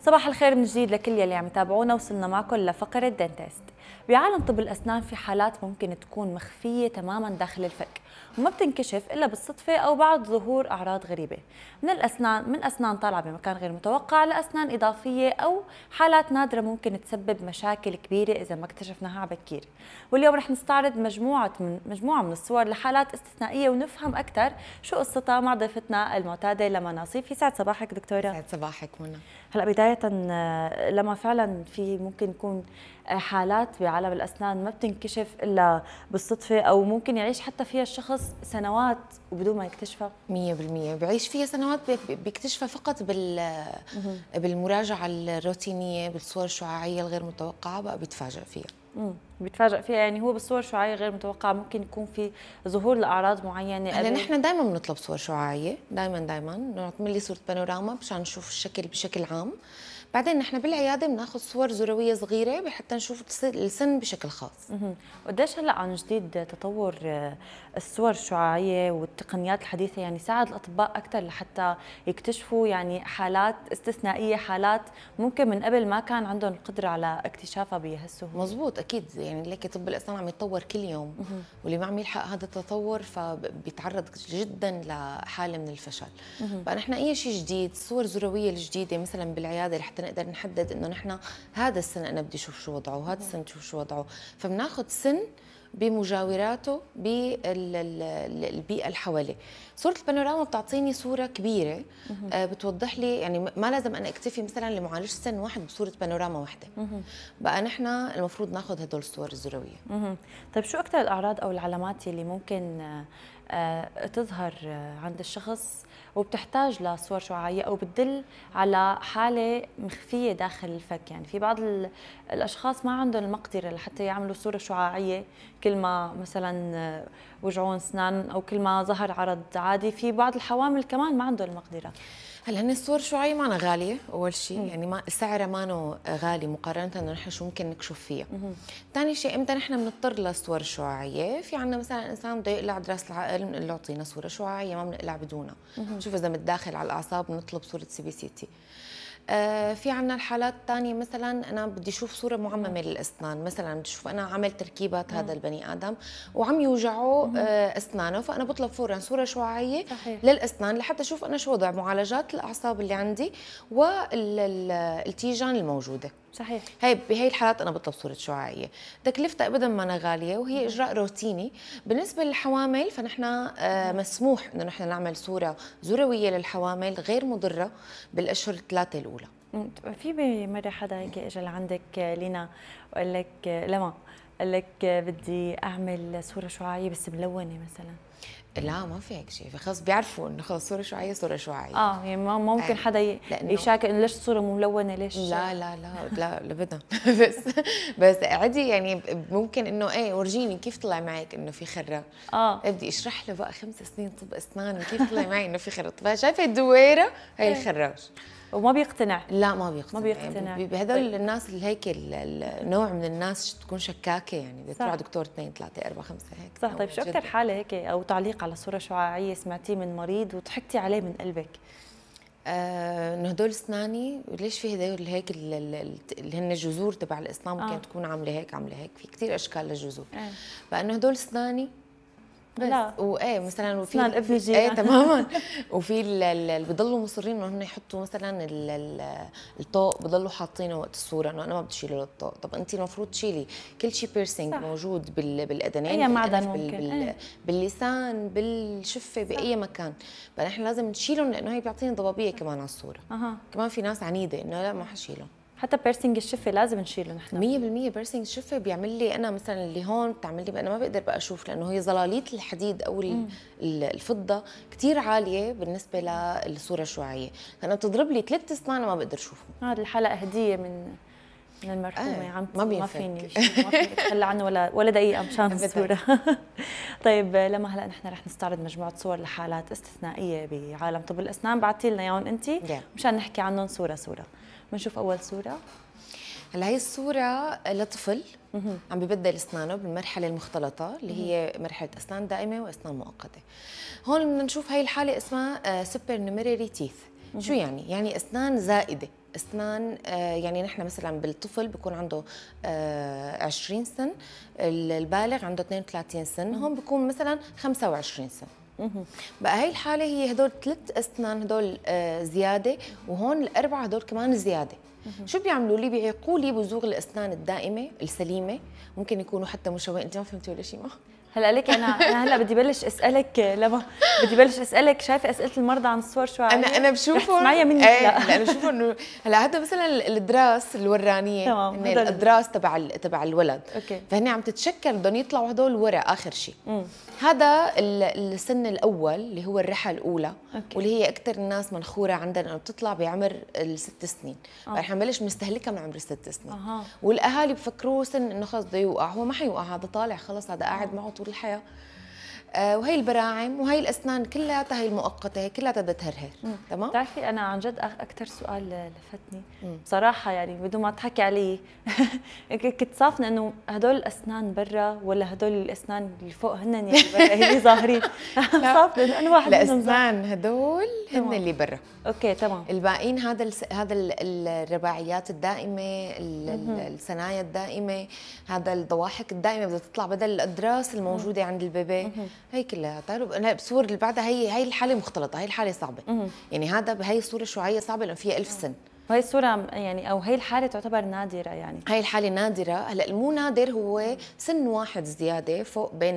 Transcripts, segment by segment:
صباح الخير من جديد لكل يلي عم يتابعونا. وصلنا معكم لفقرة دنتست. بعالم طب الأسنان في حالات ممكن تكون مخفية تماما داخل الفك وما بتنكشف إلا بالصدفة أو بعد ظهور أعراض غريبة من أسنان طالعة بمكان غير متوقع لأسنان إضافية أو حالات نادرة ممكن تسبب مشاكل كبيرة إذا ما اكتشفناها بكير. واليوم رح نستعرض مجموعة من الصور لحالات استثنائية ونفهم أكثر شو قصتها مع ضيفتنا المعتادة لما ناصيف. يسعد صباحك دكتورة. يسعد صباحك منى. هلا بداية لما فعلا في ممكن يكون حالات بعالم الأسنان ما بتنكشف إلا بالصدفة أو ممكن يعيش حتى فيها الشخص سنوات وبدون ما يكتشفها. 100% بعيش فيها سنوات، بيكتشفها فقط بالمراجعة الروتينية، بالصور الشعاعية الغير متوقعة بقى بيتفاجئ فيها. بيتفاجئ فيها، يعني هو بالصور الشعاعية غير متوقعة ممكن يكون في ظهور لأعراض معينة. هلا نحن دائما بنطلب صور شعاعية، دائما نعمل لي صورة بانوراما مشان نشوف الشكل بشكل عام. بعدين نحن بالعيادة بناخذ صور زروية صغيرة حتى نشوف السن بشكل خاص. قديش هلا عن جديد تطور الصور الشعاعية والتقنيات الحديثة يعني ساعد الأطباء أكثر لحتى يكتشفوا يعني حالات استثنائية، حالات ممكن من قبل ما كان عندهم القدرة على اكتشافها بهالسهولة. مزبوط أكيد، يعني لك طب الأسنان عم يتطور كل يوم، واللي ما عم يلحق هذا التطور فبيتعرض جدا لحالة من الفشل. فنحن أي شيء جديد، الصور الزروية الجديدة مثلا بالعيادة لحتى نقدر نحدد إنه نحن هذا السن أنا بدي أشوف شو وضعه وهذا السن شوف شو وضعه، فبناخذ سن بمجاوراته بالبيئة اللي حواليه. صورة البانوراما بتعطيني صورة كبيرة، بتوضح لي، يعني ما لازم أنا أكتفي مثلا لمعالجة سن واحد بصورة بانوراما واحدة. بقى نحن المفروض ناخذ هدول الصور الزروية. طيب شو أكثر الأعراض أو العلامات اللي ممكن تظهر عند الشخص وبتحتاج لصور شعاعية أو بتدل على حالة مخفية داخل الفك؟ يعني في بعض الأشخاص ما عندهم المقدرة لحتى يعملوا صورة شعاعية كل ما مثلا وجعون أسنان أو كل ما ظهر عرض عادي. في بعض الحوامل كمان ما عندهم المقدرة. هلا هن الصور الشعاعية معنا غالية أول شيء، يعني ما سعرها ما غالي مقارنة إنه نحن شو ممكن نكشف فيها. ثاني شيء إمتى نحن بنضطر للصور الشعاعية؟ في عنا مثلا إنسان بده يقلع دراسة العقل، بنقول له أعطينا صورة شعاعية، ما بنقلع بدونها. شوف إذا متداخل على الأعصاب بنطلب صورة CBCT. في عنا الحالات الثانية مثلا أنا بدي أشوف صورة معممة للأسنان، مثلا بدي أشوف أنا عمل تركيبات هذا البني آدم وعم يوجعه أسنانه، فأنا بطلب فورا صورة شعاعية للأسنان لحتى أشوف أنا شو وضع معالجات الأعصاب اللي عندي والتيجان الموجودة. صحيح. بهي الحالات انا بطلب صوره شعاعيه، تكلفتها ابدا ما غاليه وهي اجراء روتيني. بالنسبه للحوامل فنحن مسموح انه نحن نعمل صوره زرويه للحوامل غير مضره بالاشهر الثلاثه الاولى. في مره حدا هيك اجى لعندك لينا وقال لك لما قال لك بدي اعمل صوره شعاعيه بس ملونه مثلا؟ لا ما في هيك شيء، فخلص بيعرفوا انه خلص صوره شعاعيه صوره شعاعيه. يعني ما ممكن حدا يشاكك انه ليش الصوره ملونه ليش؟ لا لا لا لا ابدا بس عادي، يعني ممكن انه ورجيني كيف طلع معك انه في خراج. بدي اشرح له بقى 5 سنين طب اسنان كيف طلع معي انه في خراج. شايفه الدويره هي الخراج. وما بيقتنع؟ لا ما بيقتنع. يعني بهدول الناس اللي هيك النوع من الناس تكون شكاكه، يعني بدها تروح دكتور 2 3 4 5 هيك. صح. طيب شو اكثر حاله هيك او تعليق على صوره شعاعيه سمعتيه من مريض وضحكتي عليه من قلبك؟ انه هدول اسناني ليش في هدول هيك اللي هن الجذور تبع الاسنان ممكن تكون عامله هيك عامله هيك، في كثير اشكال للجذور. فانه هدول اسناني لا مثلا وفي اسنان ابن الجيران تماما. وفي اللي بضلوا مصرين انه هن يحطوا مثلا الطوق، بضلوا حاطينه وقت الصوره انه انا ما بدي اشيله للطوق. طب انت المفروض تشيلي كل شيء بيرسينج موجود بالاذنين، اي معدن ممكن باللسان، بالشفه، باي مكان. فنحن لازم نشيلهم لانه هي بيعطيني ضبابيه كمان على الصوره. كمان في ناس عنيده انه لا ما حشيلهم. حتى بيرسينج الشفه لازم نشيله نحن 100%. بيرسينج الشفه بيعمل لي انا مثلا اللي هون بتعمل لي، انا ما بقدر بقى اشوف لانه هي ظلاليت الحديد او الفضه كثير عاليه بالنسبه للصوره الشعاعيه، فانا بتضرب لي 3 اسنان ما بقدر اشوفهم. هذه الحلقه هديه من المرحومه عمتي، ما فيني اتخلى عنه ولا دقيقه مشان الصوره. طيب لما هلا نحن رح نستعرض مجموعه صور لحالات استثنائيه بعالم طب الاسنان، بعتي لنا اياهم انت مشان نحكي عنهم صوره صوره. بنشوف اول صوره. هلا هي الصوره لطفل عم ببدل اسنانه بالمرحله المختلطه اللي هي مرحله اسنان دائمه واسنان مؤقته. هون بدنا نشوف هي الحاله اسمها سوبر نيميرري تيث، شو يعني؟ يعني اسنان زائده، اسنان يعني نحن مثلا بالطفل بيكون عنده 20 سن، البالغ عنده 32 سن، هون بيكون مثلا 25 سن. بقى هي الحاله هي هدول 3 اسنان هدول زياده، وهون الاربعه هدول كمان زياده. شو بيعملوا لي؟ بيعيقوا لي بزوغ الاسنان الدائمه السليمه، ممكن يكونوا حتى مشوهين. انت ما فهمتي ولا شيء؟ ما هلا ليك انا هلا بدي بلش اسالك لما بدي بلش اسالك، شايفه اسئله المرضى عن الصور شو انا بشوفهم. معايا منك. لا انا بشوفه انه هلا هذا مثلا الدراس الورانيه، تمام، هن الادراس تبع الولد. اوكي. فهن عم تتشكل، بدهم يطلعوا هدول ورا اخر شيء. هذا السن الاول اللي هو الرحله الاولى. أوكي. واللي هي اكثر الناس منخوره عندنا انه بتطلع بعمر ال6 سنين. رح نبلش نستهلكها من عمر ال6 سنين. والاهالي بفكروه سن انه خلص بده يوقع، هو ما حيوقع، هذا طالع خلص، هذا قاعد معه طول الحياه. وهي البراعم وهي الاسنان كلياتها هي المؤقته، هي كلياتها بدها تهرهر. تمام. بتعرفي انا عن جد اكثر سؤال لفتني بصراحه، يعني بدون ما تحكي عليه كنت صافنه انه هدول الاسنان برا ولا هدول الاسنان اللي فوق هن اللي برا اللي ظاهرين. صافنه انه انا واحد منهم. الاسنان هدول هن اللي برا. اوكي تمام. الباقيين هذا الرباعيات الدائمه، الثنايا الدائمه، هذا الضواحك الدائمه بدها تطلع بدل الادراس الموجوده عند البيبي. هي كلها انا بصور اللي بعدها هي الحاله مختلطه، هي الحاله صعبه. يعني هذا بهي الصوره شعاعيه صعبه لانه فيها 1000 سن. وهي الصورة يعني أو هي الحالة تعتبر نادرة يعني. هاي الحالة نادرة. هلا المو نادر هو سن واحد زيادة فوق بين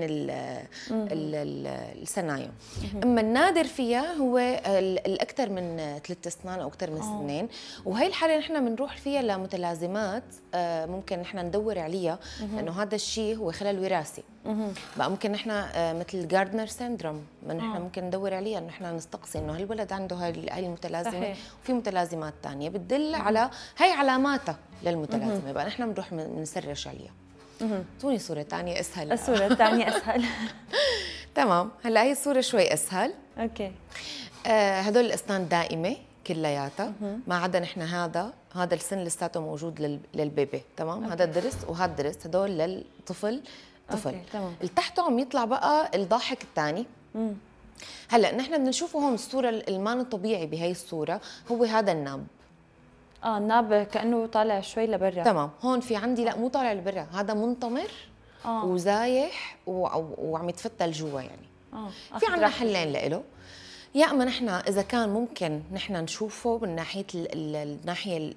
الثنايا. أما النادر فيها هو الأكثر من 3 أسنان أو أكثر من سنين. وهي الحالة نحن بنروح فيها لمتلازمات ممكن نحن ندور عليها، لأنه هذا الشيء هو خلل وراثي. بقى ممكن نحن مثل جاردنر سيندروم نحن ممكن ندور عليها، انه نحن نستقصي انه هالولد عنده هاي المتلازمه. وفي متلازمات ثانيه بتدل على هاي علاماتها للمتلازمه. بقى نحن بنروح بنسرش عليها. اعطوني صوره ثانيه اسهل. الصوره الثانيه اسهل. تمام. هلا هي الصوره شوي اسهل. اوكي. هدول الاسنان دائمه كلياتها، ما عدا نحن هذا السن لساته موجود للبيبي. تمام. هذا الضرس وهذا الضرس، هدول للطفل. اللي تحته عم يطلع بقى الضاحك الثاني. هلا نحن بدنا نشوفه هون الصوره المان الطبيعي بهي الصوره هو هذا الناب. الناب كانه طالع شوي لبرا. تمام. هون في عندي لا مو طالع لبرا، هذا منطمر وزايح وعم يتفتل جوا يعني. في عندنا حلين لإله. يا اما نحن اذا كان ممكن نحن نشوفه من ناحيه الناحيه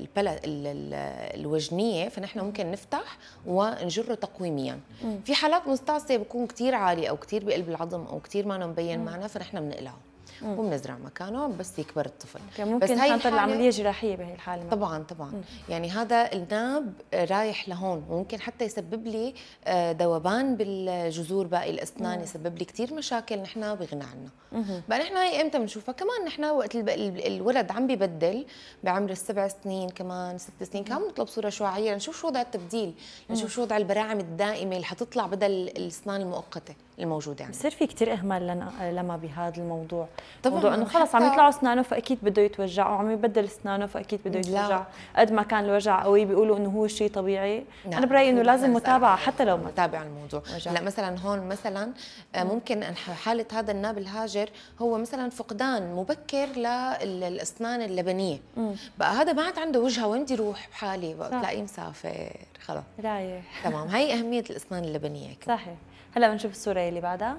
الوجنيه، فنحن ممكن نفتح ونجره تقويميا. في حالات مستعصيه بيكون كثير عالي او كثير بقلب العظم او كثير ما مبين معنا، فنحن بنقلعه وبنزرع مكانه بس يكبر الطفل. ممكن تنطر العمليه جراحيه بهي الحاله. طبعا. يعني هذا الناب رايح لهون، وممكن حتى يسبب لي ذوبان بالجذور باقي الاسنان، يسبب لي كثير مشاكل نحن بغنى عنها. بقى نحن هي امتى بنشوفها؟ كمان نحن وقت الولد عم ببدل بعمر ال7 سنين، كمان 6 سنين، كمان بنطلب صوره شعاعيه لنشوف شو وضع التبديل، نشوف شو وضع البراعم الدائمه اللي حتطلع بدل الاسنان المؤقته الموجوده عندنا. بصير في كثير اهمال لما بهذا الموضوع. طبعا موضوع انه خلص عم يطلعوا اسنانه فاكيد بده يتوجع، وعم يبدل اسنانه فاكيد بده يتوجع. قد ما كان الوجع قوي بيقولوا انه هو شيء طبيعي. انا برايي انه لازم متابعه حتى لو ما متابع الموضوع. هلا مثلا هون مثلا ممكن حاله هذا الناب الهاجر هو مثلا فقدان مبكر للاسنان اللبنيه. بقى هذا ما عاد عنده وجهه، وين بدي اروح بحالي؟ بقى تلاقيه مسافر خلص رايح. تمام. هي اهميه الاسنان اللبنيه كمان. صحيح. هلا بنشوف الصوره اللي بعدها.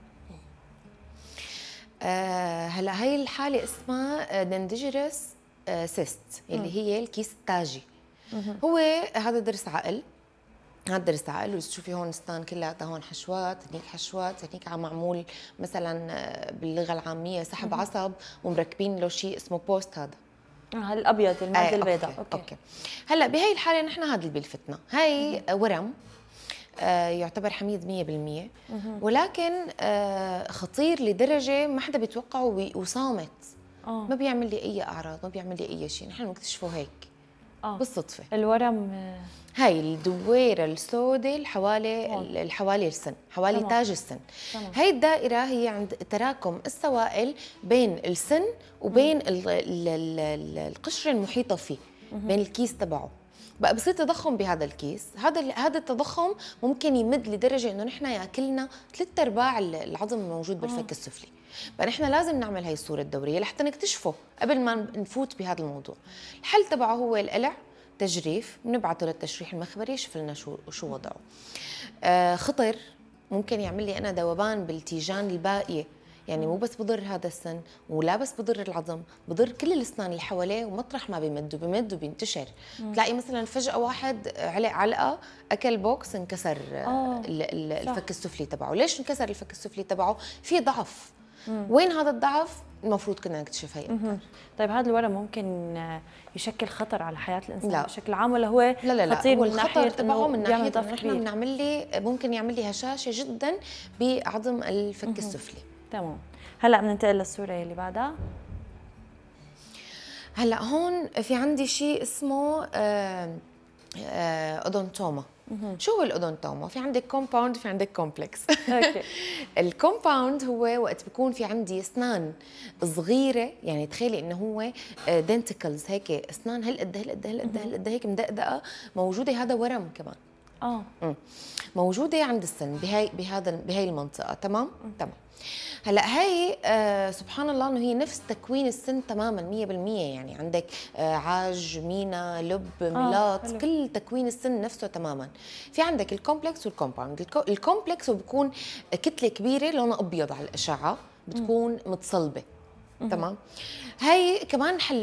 هلا هي الحاله اسمها دندجرس سيست اللي هي الكيس التاجي. هو هذا ضرس عقل، هذا ضرس عقل، وتشوفي هون اسنان كلها هون حشوات، هنيك حشوات، هنيك عم معمول مثلا باللغه العاميه سحب عصب ومركبين له شيء اسمه بوست. هذا الابيض الماده البيضاء. أوكي. هلا بهي الحاله نحن هذا اللي بيلفتنا، هي ورم يعتبر حميد 100%، ولكن خطير لدرجه ما حدا بيتوقعه وصامت. ما بيعمل لي اي اعراض، ما بيعمل لي اي شيء، نحن بنكتشفه هيك بالصدفه. الورم هاي الدويره السوداء الحوالي السن، حوالي تاج السن. هاي الدائره هي عند تراكم السوائل بين السن وبين القشره المحيطه فيه، بين الكيس تبعه. بقى بصير تضخم بهذا الكيس. هذا التضخم ممكن يمد لدرجه انه نحن ياكلنا 3/4 العظم الموجود بالفك السفلي. فنحن لازم نعمل هاي الصوره الدوريه لحتى نكتشفه قبل ما نفوت بهذا الموضوع. الحل تبعه هو القلع، تجريف، بنبعته للتشريح المخبري يشوف لنا شو وضعه. خطر ممكن يعمل لي انا ذوبان بالتيجان الباقيه، يعني مو بس بضر هذا السن ولا بس بضر العظم، بضر كل الاسنان اللي حواليه، ومطرح ما بمد وبينتشر. تلاقي مثلا فجأة واحد علق علقة، اكل بوكس، انكسر الفك السفلي تبعه. ليش انكسر الفك السفلي تبعه؟ في ضعف. وين هذا الضعف؟ المفروض كنا نكتشف هي أكثر. طيب هذا الورم ممكن يشكل خطر على حياة الإنسان لا. بشكل عام، ولا هو لا خطير هو من ناحية تبعه من ناحية ضعف إنه كبير؟ نحن بنعمل لي، ممكن يعمل لي هشاشة جدا بعظم الفك السفلي. تمام. هلا بننتقل للصورة اللي بعدها. هلا هون في عندي شيء اسمه اودونتوما. شو هو الاودونتوما؟ في عندك كومباوند، في عندك كومبلكس. اوكي. الكومباوند هو وقت بيكون في عندي اسنان صغيره، يعني تخيلي انه هو دنتيكلز، هيك اسنان هالقد هيك مدقدقه موجوده. هذا ورم كمان موجوده عند السن بهاي المنطقه. تمام. هلا هي سبحان الله انه هي نفس تكوين السن تماما 100%. يعني عندك عاج، مينا، لب، ميلاط، كل تكوين السن نفسه تماما. في عندك الكومبلكس والكومباوند. الكومبلكس بيكون كتله كبيره لونها ابيض على الاشعه، بتكون متصلبه. تمام. هي كمان حل